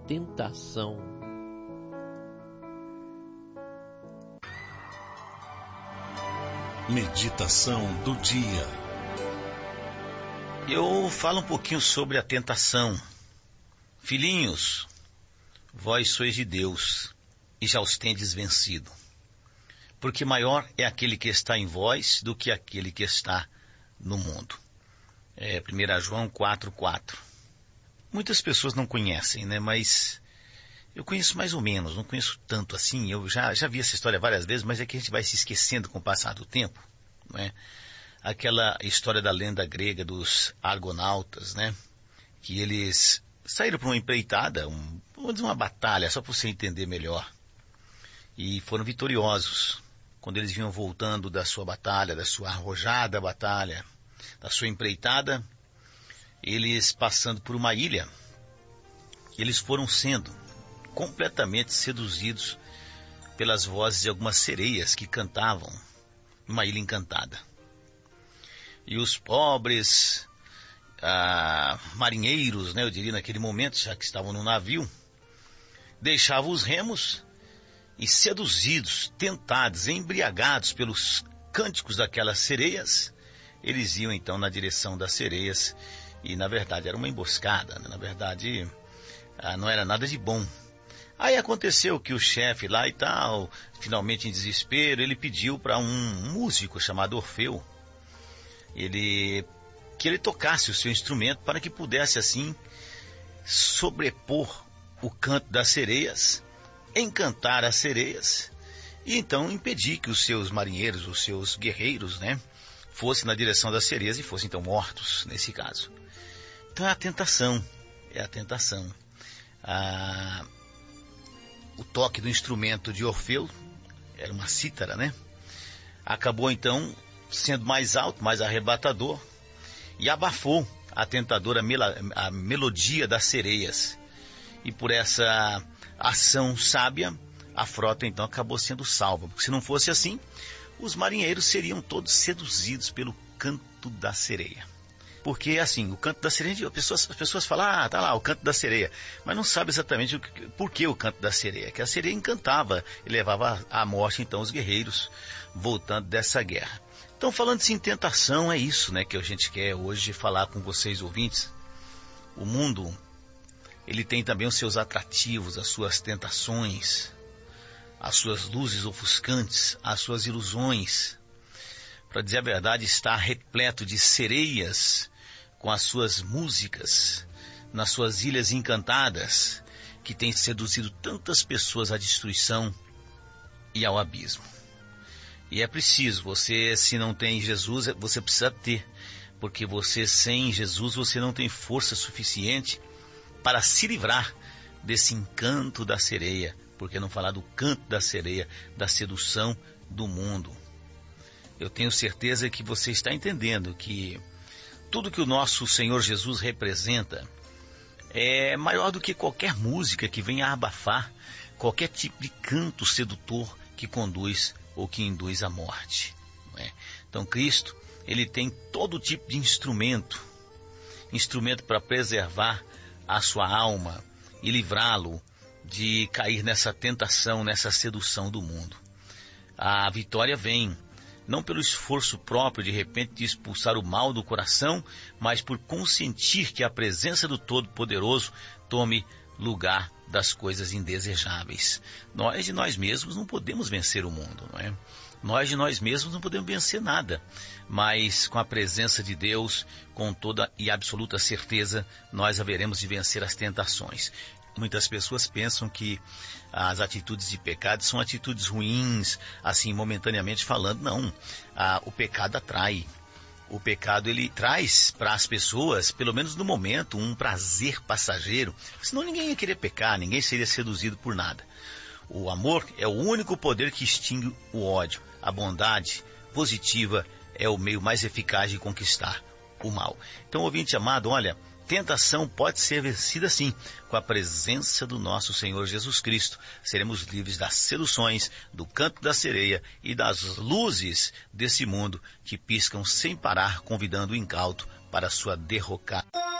tentação. Meditação do dia. Eu falo um pouquinho sobre a tentação. Filhinhos, vós sois de Deus e já os tendes vencido. Porque maior é aquele que está em vós do que aquele que está no mundo. 1 João 4,4. Muitas pessoas não conhecem, né? Mas eu conheço mais ou menos, não conheço tanto assim. Eu já vi essa história várias vezes, mas é que a gente vai se esquecendo com o passar do tempo, né? Aquela história da lenda grega dos argonautas, né? Que eles saíram para uma empreitada, vamos dizer uma batalha, só para você entender melhor. E foram vitoriosos. Quando eles vinham voltando da sua batalha, da sua arrojada batalha, da sua empreitada, eles passando por uma ilha, eles foram sendo completamente seduzidos pelas vozes de algumas sereias que cantavam numa ilha encantada. E os pobres marinheiros, né, eu diria naquele momento, já que estavam no navio, deixavam os remos e seduzidos, tentados, embriagados pelos cânticos daquelas sereias, eles iam então na direção das sereias e na verdade era uma emboscada, né? Na verdade não era nada de bom. Aí aconteceu que o chefe lá e tal, finalmente em desespero, ele pediu para um músico chamado Orfeu, que ele tocasse o seu instrumento para que pudesse assim sobrepor o canto das sereias, encantar as sereias e então impedir que os seus marinheiros, os seus guerreiros, né, fossem na direção das sereias e fossem então mortos nesse caso. Então é a tentação. O toque do instrumento de Orfeu, era uma cítara, né? Acabou então sendo mais alto, mais arrebatador e abafou a tentadora a melodia das sereias. E por essa ação sábia, a frota então acabou sendo salva. Porque se não fosse assim, os marinheiros seriam todos seduzidos pelo canto da sereia. Porque assim, o canto da sereia, as pessoas falam, tá lá, o canto da sereia. Mas não sabe exatamente por que o canto da sereia. Que a sereia encantava e levava à morte então os guerreiros voltando dessa guerra. Então falando-se em tentação, é isso, né, que a gente quer hoje falar com vocês ouvintes. O mundo, ele tem também os seus atrativos, as suas tentações, as suas luzes ofuscantes, as suas ilusões. Para dizer a verdade, está repleto de sereias com as suas músicas, nas suas ilhas encantadas, que tem seduzido tantas pessoas à destruição e ao abismo. E é preciso, você, se não tem Jesus, você precisa ter, porque você, sem Jesus, você não tem força suficiente para se livrar desse encanto da sereia, porque não falar do canto da sereia, da sedução do mundo. Eu tenho certeza que você está entendendo que tudo que o nosso Senhor Jesus representa é maior do que qualquer música que venha a abafar qualquer tipo de canto sedutor que conduz ou que induz à morte, não é? Então Cristo, ele tem todo tipo de instrumento para preservar a sua alma e livrá-lo de cair nessa tentação, nessa sedução do mundo. A vitória vem não pelo esforço próprio, de repente, de expulsar o mal do coração, mas por consentir que a presença do Todo-Poderoso tome lugar das coisas indesejáveis. Nós de nós mesmos não podemos vencer o mundo, não é? Nós de nós mesmos não podemos vencer nada, mas com a presença de Deus, com toda e absoluta certeza, nós haveremos de vencer as tentações. Muitas pessoas pensam que as atitudes de pecado são atitudes ruins, assim, momentaneamente falando. Não, o pecado atrai. O pecado, ele traz para as pessoas, pelo menos no momento, um prazer passageiro. Senão ninguém ia querer pecar, ninguém seria seduzido por nada. O amor é o único poder que extingue o ódio. A bondade positiva é o meio mais eficaz de conquistar o mal. Então, ouvinte amado, olha, tentação pode ser vencida sim, com a presença do nosso Senhor Jesus Cristo. Seremos livres das seduções, do canto da sereia e das luzes desse mundo que piscam sem parar, convidando o incauto para a sua derrocada.